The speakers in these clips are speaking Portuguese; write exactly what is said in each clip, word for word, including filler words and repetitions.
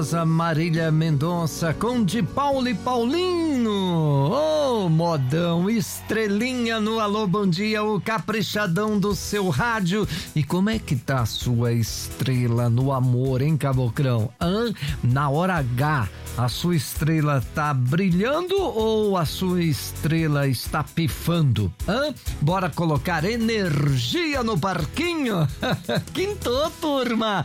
maravilhosa Marília Mendonça com de Paulo e Paulinho. Ô, oh, modão, estrelinha no Alô Bom Dia, o caprichadão do seu rádio. E como é que tá a sua estrela no amor, hein, Caboclão? Hã? Na hora H, a sua estrela tá brilhando ou a sua estrela está pifando? Hã? Bora colocar energia no parquinho? Quintou, turma!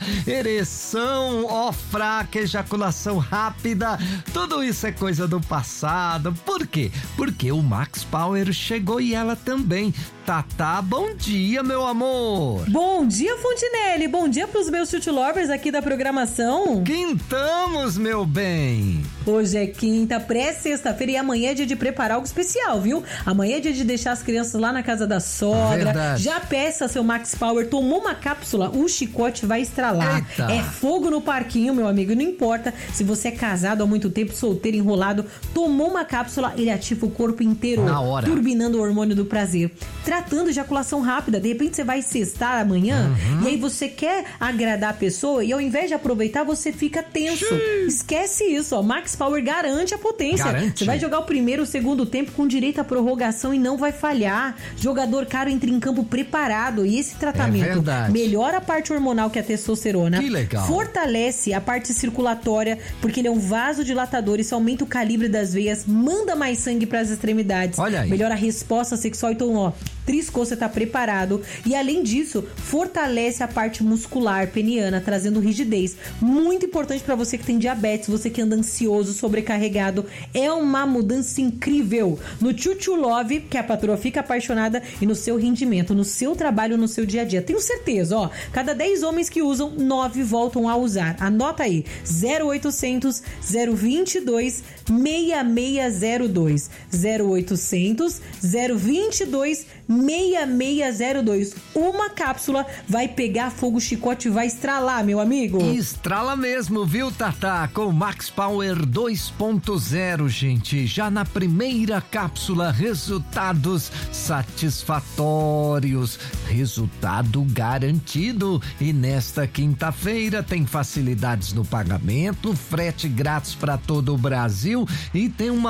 Ereção, ó fraca, ejaculação rápida, tudo isso é coisa do passado. Por quê? Porque o Max Power chegou e ela também. Tatá, bom dia, meu amor! Bom dia, Fontinelli! Bom dia pros meus chute lovers aqui da programação. Quintamos, meu bem! Hoje é quinta, pré-sexta-feira e amanhã é dia de preparar algo especial, viu? Amanhã é dia de deixar as crianças lá na casa da sogra. Verdade. Já peça seu Max Power, tomou uma cápsula, o chicote vai estralar. Eita. É fogo no parquinho, meu amigo, e não importa se você é casado há muito tempo, solteiro, enrolado, tomou uma cápsula, ele ativa o corpo inteiro. Na hora. Turbinando o hormônio do prazer. Tratando ejaculação rápida, de repente você vai cestar amanhã, uhum. E aí você quer agradar a pessoa e ao invés de aproveitar, você fica tenso. Xiii. Esquece isso, ó. Max Power garante a potência. Garante. Você vai jogar o primeiro, o segundo tempo com direito à prorrogação e não vai falhar. Jogador caro entra em campo preparado e esse tratamento é melhora a parte hormonal, que é a testosterona. Que legal. Fortalece a parte circulatória, porque ele é um vasodilatador, isso aumenta o calibre das veias, manda mais sangue para as extremidades. Olha aí. Melhora a resposta sexual, então, ó, triscou, você tá preparado. E além disso, fortalece a parte muscular peniana, trazendo rigidez. Muito importante para você que tem diabetes, você que anda ansioso, sobrecarregado. É uma mudança incrível no Chuchu Love, que a patroa fica apaixonada, e no seu rendimento, no seu trabalho, no seu dia a dia. Tenho certeza, ó, cada dez homens que usam, nove voltam a usar. Anota aí, zero oitocentos, zero vinte e dois, seis seis zero dois, zero oitocentos, zero vinte e dois, seis seis zero dois. Uma cápsula vai pegar fogo, o chicote vai estralar, meu amigo. Estrala mesmo, viu, Tatá? Com Max Power dois ponto zero, gente. Já na primeira cápsula, resultados satisfatórios. Resultado garantido. E nesta quinta-feira tem facilidades no pagamento, frete grátis para todo o Brasil e tem uma